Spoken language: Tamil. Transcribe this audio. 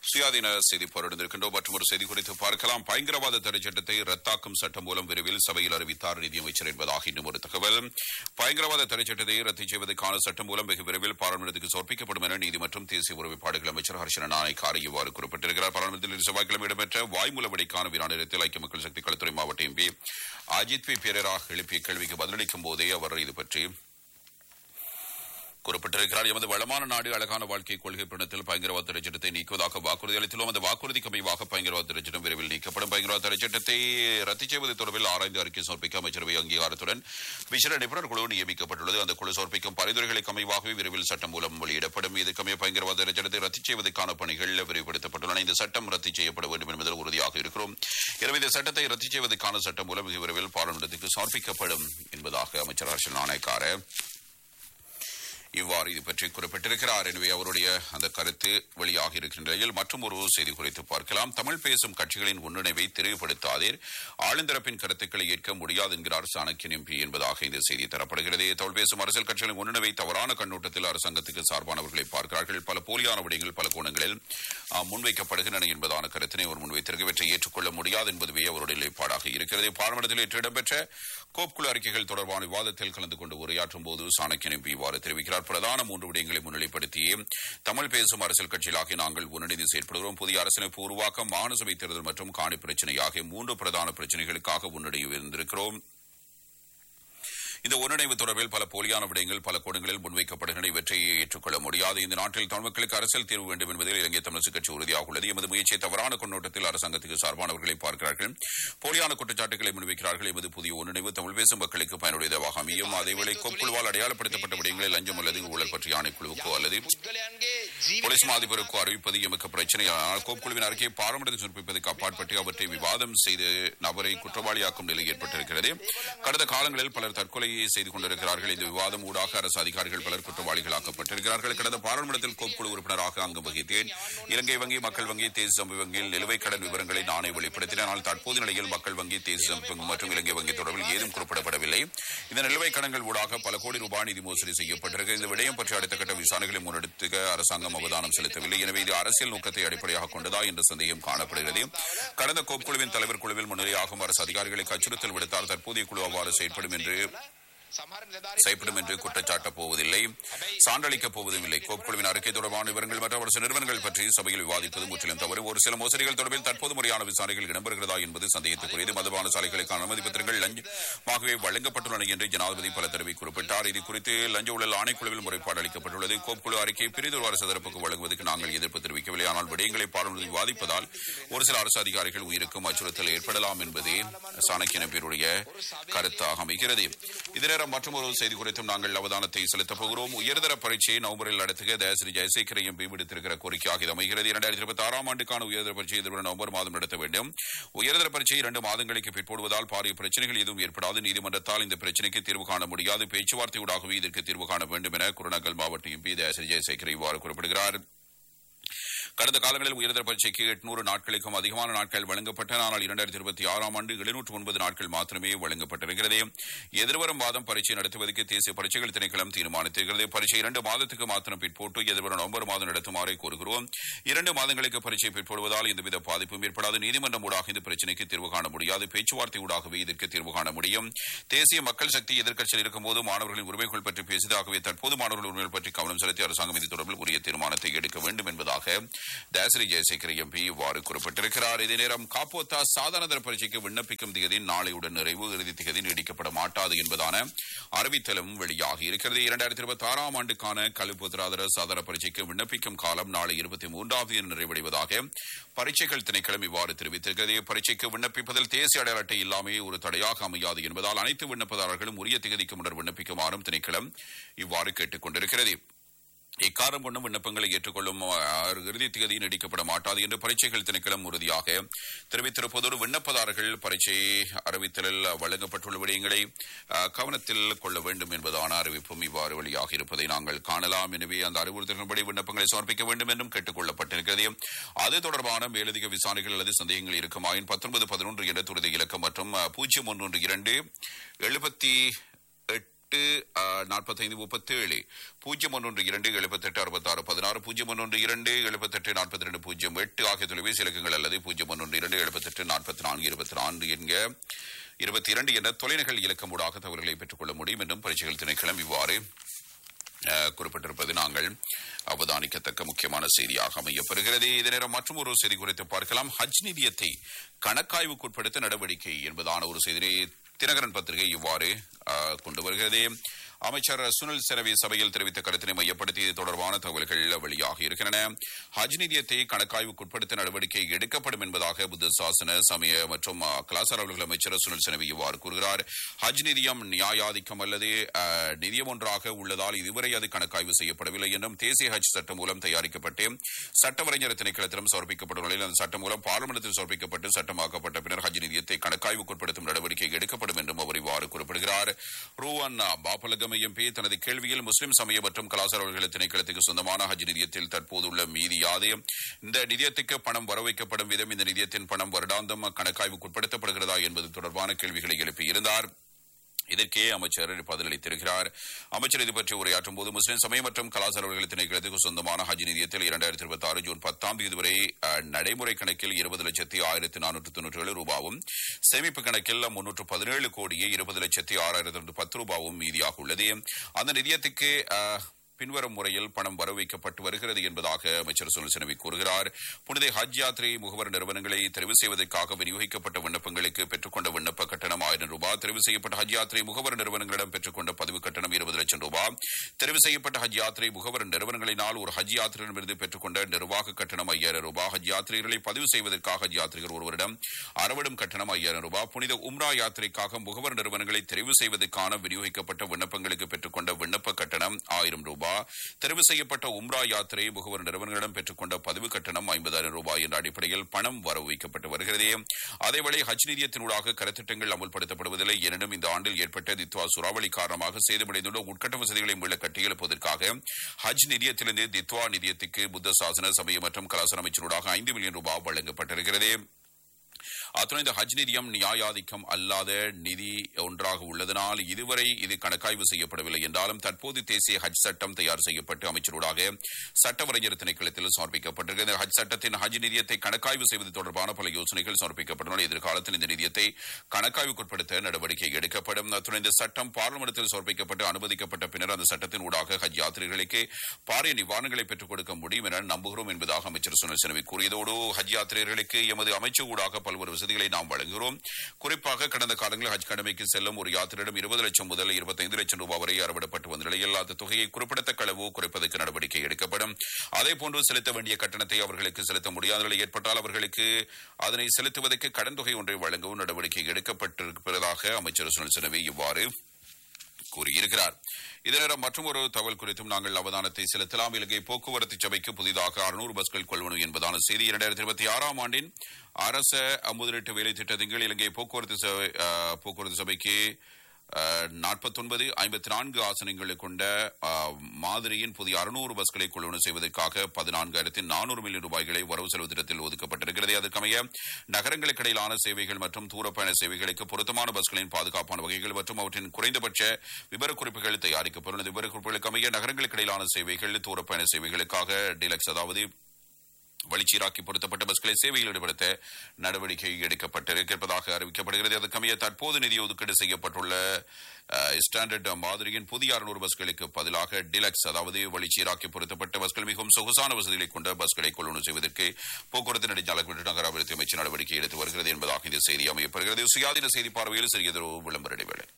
சுயாதீன செய்தி போராடுகின்றோம். மற்றும் ஒரு செய்தி குறித்து பார்க்கலாம். பயங்கரவாத தடை சட்டத்தை ரத்தாக்கும் சட்டம் மூலம் விரைவில் சபையில் அறிவித்தார் நிதியமைச்சர் என்பதாக இன்னும் ஒரு தகவல். பயங்கரவாத தடை சட்டத்தை ரத்து செய்வதற்கான சட்டம் மூலம் வெகு விரைவில் பாராளுமன்றத்துக்கு சமர்ப்பிக்கப்படும் என நீதி மற்றும் தேசிய ஒருமைப்பாடுகள் அமைச்சர் ஹர்ஷன நாயக்கார் இவ்வாறு குறிப்பிட்டிருக்கிறார். பாராளுமன்றத்தில் செவ்வாய்க்கிழமை இடம்பெற்ற வாய்மூலவடிக்கான வினா நேரத்தில் ஐக்கிய மக்கள் சக்தி களத்துறை மாவட்ட எம்பி அஜித் பி பெரேரா எழுப்பிய கேள்விக்கு பதிலளிக்கும் போதே அவர் இது பற்றி குறிப்பிட்டிருக்கிறார். எமது வளமான நாடு அழகான வாழ்க்கை கொள்கை பிரணத்தில் பயங்கரவாத தடை சட்டத்தை நீக்குவதாக வாக்குறுதி அளித்துள்ளோம். அந்த வாக்குறுதிக்கு அமைவாக பயங்கரவாத தடை சட்டம் விரைவில் நீக்கப்படும். பயங்கரவாத தடை சட்டத்தை ரத்து செய்வது தொடர்பில் ஆராய்ந்து அறிக்கை சமர்ப்பிக்க அமைச்சரவை அங்கீகாரத்துடன் விசேட நிபுணர் குழு நியமிக்கப்பட்டுள்ளது. அந்த குழு சமர்ப்பிக்கும் பரிந்துரைகளுக்கு அமைவாகவே விரைவில் சட்டம் மூலம் வெளியிடப்படும். இதற்கமைய பயங்கரவாத தடை சட்டத்தை ரத்து செய்வதற்கான பணிகள் விரைவுபடுத்தப்பட்டுள்ளன. இந்த சட்டம் ரத்து செய்யப்பட வேண்டும் என்பதில் உறுதியாக இருக்கிறோம். எனவே இந்த சட்டத்தை ரத்து செய்வதற்கான சட்டம் மூலம் மிக விரைவில் பாராளுமன்றத்துக்கு சமர்ப்பிக்கப்படும் என்பதாக அமைச்சர் ஹர்ஷன் நாயக்கார் இவ்வாறு இது பற்றி குறிப்பிட்டிருக்கிறார். எனவே அவருடைய அந்த கருத்து வெளியாக இருக்கின்ற நிலையில் மற்றும் ஒரு செய்தி குறித்து பார்க்கலாம். தமிழ் பேசும் கட்சிகளின் ஒன்றிணைவை தெளிவுபடுத்தாதீர், ஆளுந்தரப்பின் கருத்துக்களை ஏற்க முடியாது என்கிறார் சாணக்கியன் எம்பி என்பதாக இந்த செய்தி தரப்படுகிறது. தமிழ் பேசும் அரசியல் கட்சிகளின் ஒன்றிணைவை தவறான கண்ணோட்டத்தில் அரசாங்கத்துக்கு சார்பானவர்களை பார்க்கிறார்கள். பல போலியான விடயங்கள் பல கோணங்களில் முன்வைக்கப்படுகின்றன என்பதான கருத்தினை அவர் முன்வைத்திருக்க இவற்றை ஏற்றுக்கொள்ள முடியாது என்பதுவே அவருடைய நிலைப்பாடாக இருக்கிறது. பாராளுமன்றத்தில் நேற்று இடம்பெற்ற கோப்புக்குழு அறிக்கைகள் தொடர்பான விவாதத்தில் கலந்து கொண்டு உரையாற்றும் போது சாணக்கியன் எம்பி இவ்வாறு தெரிவிக்கிறார். பிரதான 3 விடயங்களை முன்னிலைப்படுத்தி தமிழ் பேசும் அரசியல் கட்சிகளாக நாங்கள் ஒன்றிணைந்து செயற்படுகிறோம். புதிய அரசியலமைப்பு உருவாக்கம், மாகாண சபை தேர்தல் மற்றும் காணி பிரச்சினை ஆகிய 3 பிரதான பிரச்சினைகளுக்காக ஒன்றிணைந்திருக்கிறோம். இந்த ஒன்றிணைவு தொடர்பில் பல போலியான விடயங்கள் பல கோணங்களில் முன்வைக்கப்படுகின்றன. இவற்றை ஏற்றுக்கொள்ள முடியாது. இந்த நாட்டில் தமிழ் மக்களுக்கு அரசியல் தீர்வு வேண்டும் என்பதில் இலங்கை தமிழரசுக் கட்சி உறுதியாக உள்ளது. எமது முயற்சியை தவறான கண்ணோட்டத்தில் அரசாங்கத்துக்கு சார்பானவர்களை பார்க்கிறார்கள், போலியான குற்றச்சாட்டுகளை முன்வைக்கிறார்கள். எமது புதிய ஒன்றிணைவு தமிழ் பேசும் மக்களுக்கு பயனுடையதாக அமையும். அதேவேளை கோப்புக்குழுவால் அடையாளப்படுத்தப்பட்ட விடயங்களை லஞ்சம் அல்லது ஊழல் பற்றிய ஆணைக்குழுவுக்கோ அல்லது போலீஸ் மாதிபருக்கோ அறிவிப்பது எமக்கு பிரச்சனை. ஆனால் கோப்புக்குழுவின் அறிக்கையை பாராளுமன்றத்தில் சமர்ப்பிப்பதற்கு அப்பாற்பட்டு அவற்றை விவாதம் செய்து நபரை குற்றவாளியாக்கும் நிலை ஏற்பட்டிருக்கிறது. கடந்த காலங்களில் பலர் தற்கொலை செய்து கொண்டிருக்கிறார்கள். இந்த விவாதம் ஊடாக அரசு அதிகாரிகள் பலர் குற்றவாளிகளாக்கப்பட்டிருக்கிறார்கள். கடந்த பாராளுமன்றத்தில் கோப்புக்குழு உறுப்பினராக அங்கம் வகித்தேன். இலங்கை வங்கி, மக்கள் வங்கி, தேசிய சமூக வங்கியில் நிலுவைக் கடன் விவரங்களை நானே வெளிப்படுத்தினேன். ஆனால் தற்போது நிலையில் மக்கள் வங்கி, தேசிய சமூக மற்றும் இலங்கை வங்கி தொடர்பில் ஏதும் குறிப்பிடப்படவில்லை. இந்த நிலுவைக் கடன்கள் ஊடாக பல கோடி ரூபாய் நிதி மோசடி செய்யப்பட்டிருக்கிறது. இந்த விடயம் பற்றி அடுத்த கட்ட விசாரணைகளை முன்னெடுக்க அரசாங்கம் அவதானம் செலுத்தவில்லை. எனவே இது அரசியல் நோக்கத்தை அடிப்படையாக கொண்டதா என்ற சந்தேகம் காணப்படுகிறது. கடந்த கோப்புக்குழுவின் தலைவர் குழுவில் முன்னிலையாகும் அரசு அதிகாரிகளுக்கு அச்சுறுத்தல் விடுத்தால் தற்போதைய குழு அவ்வாறு செயற்படும் என்று குற்றச்சாட்டப் போவதில்லை, சான்றளிக்கப் போவதும் இல்லை. கோப்புக்குழுவின் அறிக்கை தொடர்பான விவரங்கள் மற்றும் அரசு நிறுவனங்கள் பற்றி சபையில் விவாதிப்பது முற்றிலும் தவறு. ஒரு சில மோசடிகள் தொடர்பில் தற்போது முறையான விசாரணைகள் இடம்பெறுகிறதா என்பது சந்தேகத்துக்குரியது. மதுபான சாலைகளுக்கான அனுமதி பத்திரங்கள் லஞ்சமாகவே வழங்கப்பட்டுள்ளன என்று ஜனாதிபதி பல தடவை குறிப்பிட்டார். இது குறித்து லஞ்ச ஊழல் ஆணைக்குழுவில் முறைப்பாடு அளிக்கப்பட்டுள்ளது. கோப்புக்குழு அறிக்கை பிரிதொரு அரசு தரப்புக்கு வழங்குவதற்கு நாங்கள் எதிர்ப்பு தெரிவிக்கவில்லை. ஆனால் விடயங்களை பாராளுமன்றத்தில் விவாதிப்பதால் ஒரு சில அரசு அதிகாரிகள் உயிருக்கும் அச்சுறுத்தல் ஏற்படலாம் என்பதே சாணக்கியன் பேருடைய கருத்தாக அமைகிறது. இதர மற்றும் ஒரு செய்தி குறித்தும் நாங்கள் அவதானத்தை செலுத்தப் போகிறோம். உயர்தர பரீட்சையை நவம்பரில் நடத்துக தயாசிரி ஜெயசேகர எம்பி விடுத்திருக்கிற கோரிக்கையாக இது அமைகிறது. 2026 ஆண்டுக்கான உயர்தர பரீட்சையை எதிர்வரும் நவம்பர் மாதம் நடத்த வேண்டும். உயர்தர பரீட்சையை 2 மாதங்களுக்கு பிற்போடுவதால் பாரிய பிரச்சனைகள் எதுவும் ஏற்படாது. நீதிமன்றத்தால் இந்த பிரச்சனைக்கு தீர்வு காண முடியாது. பேச்சுவார்த்தையூடாகவே இதற்கு தீர்வு காண வேண்டும் என குருநகல் மாவட்ட எம்பி தயாசிரி ஜெயசேகர இவ்வாறு குறிப்பிடுகிறார். கடந்த காலங்களில் உயர்தர பரீட்சைக்கு 800 நாட்களுக்கும் அதிகமான நாட்கள் வழங்கப்பட்டன. ஆனால் 2026 ஆண்டு 709 நாட்கள் மாத்திரமே வழங்கப்பட்டிருக்கிறது. எதிர்வரும் மாதம் பரீட்சை நடத்துவதற்கு தேசிய பரீட்சைகள் திணைக்களம் தீர்மானித்திருக்கிறது. பரீட்சை 2 மாதத்துக்கு மாத்திரம் பிற்போட்டு எதிர்வரும் நவம்பர் மாதம் நடத்துமாறு கோருகிறோம். 2 மாதங்களுக்கு பரீட்சை பிற்போடுவதால் எந்தவித பாதிப்பும் ஏற்படாது. நீதிமன்றம் ஊடாக இந்த பிரச்சினைக்கு தீர்வு காண முடியாது. பேச்சுவார்த்தை ஊடாகவே இதற்கு தீர்வு காண முடியும். தேசிய மக்கள் சக்தி எதிர்க்கட்சியில் இருக்கும்போது மாணவர்களின் உரிமைகள் பற்றி பேசியதாகவே தற்போது மாணவர்கள் உரிமைகள் பற்றி கவனம் செலுத்தி அரசாங்கம் இது தொடர்பில் உரிய தீர்மானத்தை எடுக்க வேண்டும் என்பதாக தயாசிரி ஜெயசேகர எம்பி இவ்வாறு குறிப்பிட்டிருக்கிறார். இதே நேரம் காப்போத்தா சாதாரண பரீட்சைக்கு விண்ணப்பிக்கும் திகதி நாளையுடன் நிறைவு, இறுதி திகதி நீடிக்கப்பட மாட்டாது என்பதான அறிவித்தலும் வெளியாகி இருக்கிறது. 2026 ஆண்டுக்கான கல்விபுத்திராதர சாதாரண பரீட்சைக்கு விண்ணப்பிக்கும் காலம் நாளை 23ஆம் தேதி நிறைவடைவதாக பரீட்சைகள் திணைக்களம் இவ்வாறு தெரிவித்திருக்கிறது. பரீட்சைக்கு விண்ணப்பிப்பதில் தேசிய அடையாள அட்டை இல்லாமே ஒரு தடையாக அமையாது என்பதால் அனைத்து விண்ணப்பதாரர்களும் உரிய திகதிக்கு முன்னர் விண்ணப்பிக்குமாறும் திணைக்களம் இவ்வாறு கேட்டுக் கொண்டிருக்கிறது. இக்காரம் கொண்டும் விண்ணப்பங்களை ஏற்றுக்கொள்ளும் இறுதி திகதி நீடிக்கப்பட மாட்டாது என்று பரீட்சைகள் திணைக்களம் உறுதியாக தெரிவித்திருப்பதோடு விண்ணப்பதாரர்கள் பரீட்சை அறிவித்தலில் வழங்கப்பட்டுள்ள விடயங்களை கவனத்தில் கொள்ள வேண்டும் என்பதான அறிவிப்பும் இவ்வாறு வெளியாக இருப்பதை நாங்கள் காணலாம். எனவே அந்த அறிவுறுத்தல்களின்படி விண்ணப்பங்களை சமர்ப்பிக்க வேண்டும் என்றும் கேட்டுக் கொள்ளப்பட்டிருக்கிறது. அது தொடர்பான மேலதிக விசாரணைகள் அல்லது சந்தேகங்கள் இருக்குமாயின் 1911 என்ற துரித இலக்கம் மற்றும் 0112 78 48 47 012 78 66 16 012 78 42 08 ஆகிய தொலைபேசி இலக்கங்கள் அல்லது 012 78 44 24 என்க 22 என தொலைநகல் இலக்கமூடாக தகவல்களை பெற்றுக் கொள்ள முடியும் என்றும் பரீட்சைகள் திணைக்களம் இவ்வாறு குறிப்பிட்டிருப்பது நாங்கள் அவதானிக்கத்தக்க முக்கியமான செய்தியாக அமையப்பெறுகிறது. இதே நேரம் மற்றும் ஒரு செய்தி குறித்து பார்க்கலாம். ஹஜ் நிதியத்தை கணக்காய்வுக்குட்படுத்த நடவடிக்கை என்பதான ஒரு செய்தியை தினகரன் பத்திரிகை இவ்வாறு கொண்டு வருகிறது. அமைச்சர் சுனில் செனவி சபையில் தெரிவித்த கருத்தினை மையப்படுத்தி இது தொடர்பான தகவல்கள் வெளியாக இருக்கின்றன. ஹஜ் நிதியத்தை கணக்காய்வுக்குட்படுத்த நடவடிக்கை எடுக்கப்படும் என்பதாக புத்த சாசன சமய மற்றும் கலாச்சார அலுவலக அமைச்சர் சுனில் செனவி இவ்வாறு கூறுகிறார். ஹஜ் நிதியம் நியாயாதிக்கம் அல்லது நிதியம் ஒன்றாக உள்ளதால் இதுவரை அது கணக்காய்வு செய்யப்படவில்லை என்றும் தேசிய ஹஜ் சட்டம் மூலம் தயாரிக்கப்பட்டு சட்டவரைஞர் திணைக்களத்திடம் சமர்ப்பிக்கப்படும் நிலையில் அந்த சட்டம் மூலம் பார்லிமென்டில் சமர்ப்பிக்கப்பட்டு சட்டமாக்கப்பட்ட பின்னர் ஹஜ் நிதியத்தை கணக்காய்வுக்குட்படுத்தும் நடவடிக்கை எடுக்கப்படும் என்றும் அவர் இவ்வாறு குறிப்பிடுகிறார். ரூவன் பாபலக எம்பி தனது கேள்வியில் முஸ்லிம் சமய மற்றும் கலாச்சார அலுவலக திணைக்களத்துக்கு சொந்தமான ஹஜ் நிதியத்தில் தற்போதுள்ள மீதி யாது, இந்த நிதியத்துக்கு பணம் வரவைக்கப்படும் விதம், இந்த நிதியத்தின் பணம் வருடாந்தம் கணக்காய்வுக்குட்படுத்தப்படுகிறதா என்பது தொடர்பான கேள்விகளை எழுப்பியிருந்தார். இதற்கே அமைச்சர் பதிலளித்திருக்கிறார். அமைச்சர் இது பற்றி உரையாற்றும் போது முஸ்லிம் சமய மற்றும் கலாச்சார அலுவலக திணைக்களத்துக்கு சொந்தமான ஹஜ் நிதியத்தில் 2026 ஜூன் 10 வரை நடைமுறை கணக்கில் 20,1497 ரூபாவும் சேமிப்பு கணக்கில் 317 கோடியே 20,06,10 ரூபாவும் மீதியாக உள்ளது. அந்த நிதியத்துக்கு பின்வரும் முறையில் பணம் வரவைக்கப்பட்டு வருகிறது என்பதாக அமைச்சர் சுனில் செனவி கூறுகிறார். புனித ஹஜ் யாத்திரை முகவர் நிறுவனங்களை தெரிவு செய்வதற்காக விநியோகிக்கப்பட்ட விண்ணப்பங்களுக்கு பெற்றுக்கொண்ட விண்ணப்ப கட்டணம் 1000 ரூபாய், தெரிவு செய்யப்பட்ட ஹஜ் யாத்திரை முகவர் நிறுவனங்களிடம் பெற்றுக்கொண்ட பதிவு கட்டணம் 20 லட்சம் ரூபாய், தெரிவு செய்யப்பட்ட ஹஜ் யாத்திரை முகவர் நிறுவனங்களினால் ஒரு ஹஜ் யாத்திரையிடமிருந்து பெற்றுக்கொண்ட நிர்வாக கட்டணம் 5000 ரூபாய், ஹஜ் யாத்திரைகளை பதிவு செய்வதற்காக ஹஜ் யாத்திரிகர் ஒருவரிடம் அறவிடும் கட்டணம் 5000 ரூபாய், புனித உம்ரா யாத்திரைக்காக முகவர் நிறுவனங்களை தெரிவு செய்வதற்கான விநியோகிக்கப்பட்ட விண்ணப்பங்களுக்கு பெற்றுக்கொண்ட விண்ணப்ப கட்டணம் 1000 ரூபாய், தெரிவு செய்யப்பட்ட உம்ரா யாத்திரை முகவர் நிறுவனங்களிடம் பெற்றுக்கொண்ட பதிவு கட்டணம் 50,000 ரூபாய் என்ற அடிப்படையில் பணம் வரவு வைக்கப்பட்டு வருகிறது. அதேவேளை ஹஜ் நிதியத்தினூடாக கருத்திட்டங்கள் அமல்படுத்தப்படுவதில்லை. எனினும் இந்த ஆண்டில் ஏற்பட்ட தித்வா சூறாவளி காரணமாக சேதமடைந்துள்ள உட்கட்ட வசதிகளை மீள கட்டியெழுப்பதற்காக ஹஜ் நிதியத்திலிருந்து தித்வா நிதியத்துக்கு புத்த சாசன சமய மற்றும் கலாச்சார அமைச்சரூடாக 5 மில்லியன் ரூபாய் வழங்கப்பட்டிருக்கிறது. அத்துடன் இந்த ஹஜ் நிதியம் நியாயாதிக்கம் அல்லாத நிதி ஒன்றாக உள்ளதனால் இதுவரை இது கணக்காய்வு செய்யப்படவில்லை என்றாலும் தற்போது தேசிய ஹஜ் சட்டம் தயார் செய்யப்பட்டு அமைச்சரூடாக சட்டவரைஞர் திணைக்களத்தில் சமர்ப்பிக்கப்பட்டிருக்கிறது. ஹஜ் சட்டத்தின் ஹஜ் நிதியத்தை கணக்காய்வு செய்வது தொடர்பான பல யோசனைகள் சமர்ப்பிக்கப்பட்டுள்ள எதிர்காலத்தில் இந்த நிதியத்தை கணக்காய்வுக்குட்படுத்த நடவடிக்கை எடுக்கப்படும். அத்துடன் இந்த சட்டம் பார்லிமென்டில் சமர்ப்பிக்கப்பட்டு அனுமதிக்கப்பட்ட பின்னர் அந்த சட்டத்தின் ஊடாக ஹஜ் யாத்திரைகளுக்கு பாரிய நிவாரணங்களை பெற்றுக் கொடுக்க முடியும் என நம்புகிறோம் என்பதாக அமைச்சர் சுனில் செனவி கூறியதோடு ஹஜ் யாத்திரைகளுக்கு எமது அமைச்சர் ஊடாக பல்வேறு வசதிகளை நாம் வழங்குகிறோம். குறிப்பாக கடந்த காலங்களில் ஹஜ் கடமைக்கு செல்லும் ஒரு யாத்திரையிடம் 20 லட்சம் முதல் 25 லட்சம் ரூபாய் வரை அறவிடப்பட்டு வந்த நிலையில் அந்த தொகையை குறிப்பிடத்தக்க அளவு குறைப்பதற்கு நடவடிக்கை எடுக்கப்படும். அதேபோன்று செலுத்த வேண்டிய கட்டணத்தை அவர்களுக்கு செலுத்த முடியாத நிலை ஏற்பட்டால் அவர்களுக்கு அதனை செலுத்துவதற்கு கடன் தொகை ஒன்றை வழங்கவும் நடவடிக்கை எடுக்கப்பட்டிருப்பதாக அமைச்சர் சுனில் செனவி இவ்வாறு கூறியிருக்கிறார். இதனிடம் மற்றும் ஒரு தகவல் குறித்தும் நாங்கள் அவதானத்தை செலுத்தலாம். இலங்கை போக்குவரத்து சபைக்கு புதிதாக 600 பஸ்கள் கொள்வனவு என்பதான செய்தி. 2026 ஆண்டின் அரச முதலீட்டு வேலை திட்டத்தின் கீழ் இலங்கை போக்குவரத்து சபைக்கு 54 ஆசனங்களை கொண்ட மாதிரியின் புதிய 600 பஸ்களை கொள்வனவு செய்வதற்காக 14,400 மில்லியன் ரூபாய்களை வரவு செலவு திட்டத்தில் ஒதுக்கப்பட்டிருக்கிறது. அதற்கமைய நகரங்களுக்கு இடையிலான சேவைகள் மற்றும் தூரப்பயண சேவைகளுக்கு பொருத்தமான பஸ்களின் பாதுகாப்பான வகைகள் மற்றும் அவற்றின் குறைந்தபட்ச விவரக்குறிப்புகள் தயாரிக்கப்படும். விவரக்குறிப்புகளுக்கு அமைய நகரங்களுக்கு இடையிலான சேவைகள் தூரப்பயண சேவைகளுக்காக டிலக்ஸ் அதாவது வழிச்சீராக்கி பொருத்தப்பட்ட பஸ்களை சேவையில் ஈடுபடுத்த நடவடிக்கை எடுக்கப்பட்டிருப்பதாக அறிவிக்கப்படுகிறது. அதற்கமைய தற்போது நிதி ஒதுக்கீடு செய்யப்பட்டுள்ள ஸ்டாண்டர்ட் மாதிரியின் புதிய 600 பஸ்களுக்கு பதிலாக டிலக்ஸ் அதாவது வழிச்சீராக்கி பொருத்தப்பட்ட பஸ்கள் மிகவும் சொகுசான வசதிகளை கொண்ட பஸ்களை கொள்வனவு செய்வதற்கு போக்குவரத்து நெடுஞ்சாலைகள் நகராபிவிருத்தி அமைச்சு நடவடிக்கை எடுத்து வருகிறது என்பதாக இந்த செய்தி அமையப்படுகிறது. சுயாதீன செய்தி பார்வையில் சிறியதொரு விளம்பர இடைவேளை.